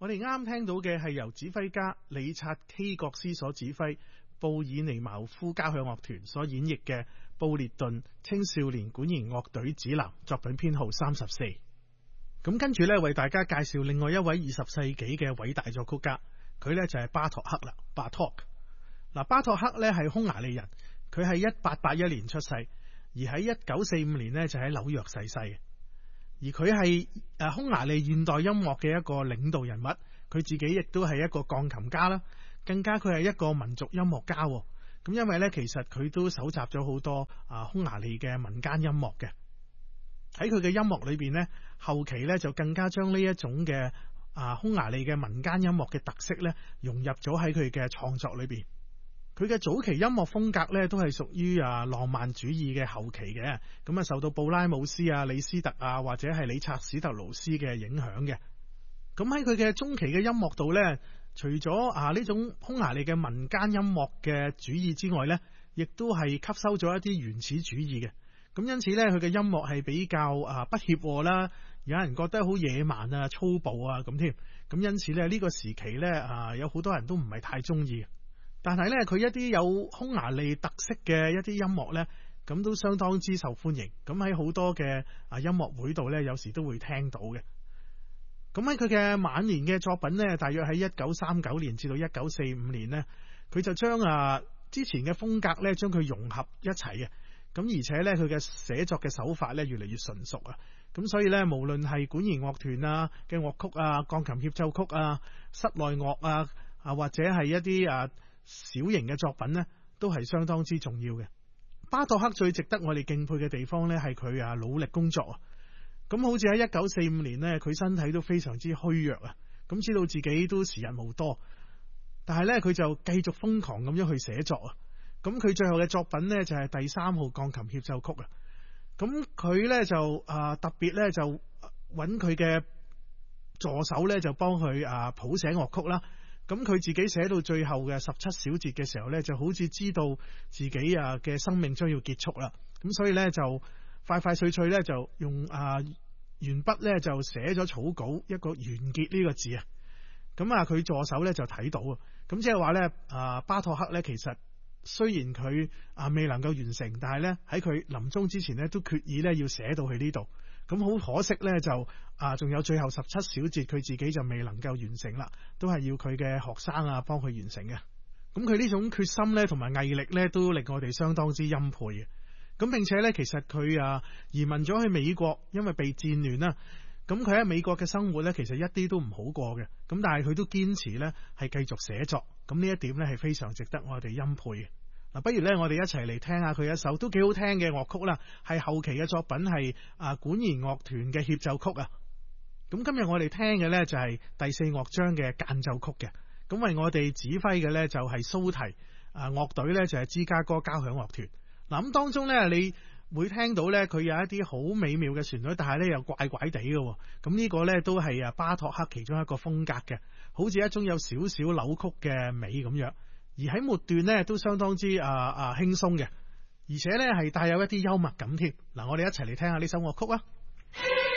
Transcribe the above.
我哋啱聽到嘅係由指揮家理察 K 國斯所指揮，布爾尼茅夫交響樂團所演繹嘅布列頓青少年管弦樂隊指南，作品編號34。咁跟住呢，為大家介紹另外一位20世紀嘅偉大作曲家，佢呢就係巴托克啦。巴托克呢係匈牙利人，佢係1881年出世，而喺1945年呢就喺紐約逝世。而佢係匈牙利現代音樂嘅一個領導人物，佢自己亦都係一個鋼琴家啦，更加佢係一個民族音樂家。咁因為咧，其實佢都搜集咗好多匈牙利嘅民間音樂嘅。喺佢嘅音樂裏邊咧，後期咧就更加將呢一種嘅匈牙利嘅民間音樂嘅特色咧融入咗喺佢嘅創作裏邊。佢嘅早期音樂風格咧都係屬於浪漫主義嘅後期嘅，咁受到布拉姆斯李斯特或者係理察史特勞斯嘅影響嘅。咁喺佢嘅中期嘅音樂度咧，除咗呢種匈牙利嘅民間音樂嘅主義之外咧，亦都係吸收咗一啲原始主義嘅。咁因此咧，佢嘅音樂係比較不協和啦，有人覺得好野蠻粗暴咁添。咁因此咧，呢個時期咧有好多人都唔係太中意。但係咧，佢一啲有匈牙利特色嘅一啲音樂咧，咁都相當之受歡迎。咁喺好多嘅音樂會度咧，有時都會聽到嘅。咁喺佢嘅晚年嘅作品咧，大約喺1939年至到1945年咧，佢就將之前嘅風格咧，將佢融合一齊嘅。咁而且咧，佢嘅寫作嘅手法咧，越嚟越純熟啊。咁所以咧，無論係管弦樂團嘅樂曲鋼琴協奏曲室內樂或者係一啲小型嘅作品呢，都係相當之重要嘅。巴托克最值得我哋敬佩嘅地方呢，係佢努力工作。咁好似喺1945年呢，佢身體都非常之虛弱咁知道自己都時日無多，但係呢，佢就繼續瘋狂咁樣去寫作咁佢最後嘅作品呢，就係第3號鋼琴協奏曲咁佢呢，就特別呢，就揾佢嘅助手呢，就幫佢譜寫樂曲啦。咁佢自己寫到最後嘅17小節嘅時候呢，就好似知道自己嘅生命將要結束啦。咁所以呢，就快快脆脆呢，就用鉛筆呢，就寫咗草稿一個完結呢個字咁佢助手呢，就睇到咁即係話呢，巴托克呢，其實雖然佢未能夠完成，但係呢，喺佢臨終之前呢，都決意呢，要寫到去呢度。咁好可惜呢，就仲有最後17小節，佢自己就未能夠完成啦，都係要佢嘅學生幫佢完成嘅。咁佢呢種決心呢，同埋毅力呢，都令我哋相當之欽佩嘅。咁並且呢，其實佢移民咗去美國，因為被戰亂啦。咁佢喺美國嘅生活呢，其實一啲都唔好過嘅。咁但係佢都堅持呢，係繼續寫作。咁呢一點呢，係非常值得我哋欽佩嘅。不如呢，我哋一齊嚟聽下佢一首都幾好聽嘅樂曲啦，係後期嘅作品，係管弦樂團嘅協奏曲咁今日我哋聽嘅呢，就係第4樂章嘅間奏曲嘅。咁為我哋指揮嘅呢，就係蘇提樂隊呢，就係芝加哥交響樂團。咁當中呢，你會聽到呢，佢有一啲好美妙嘅旋律，但係呢又怪怪地嘅。咁呢個呢，都係巴托克其中一個風格嘅，好似一種有少少扭曲嘅美咁樣。而喺末段呢，都相當之輕鬆嘅，而且呢係帶有一啲幽默感添。我哋一齊嚟聽下呢首樂曲啊！